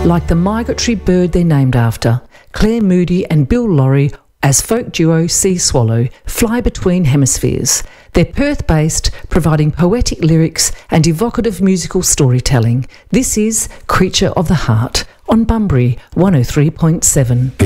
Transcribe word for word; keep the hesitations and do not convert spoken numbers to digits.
like the migratory bird they're named after. Claire Moody and Bill Laurie, as folk duo Sea Swallow, fly between hemispheres. They're Perth-based, providing poetic lyrics and evocative musical storytelling. This is Creature of the Heart on Bunbury one oh three point seven.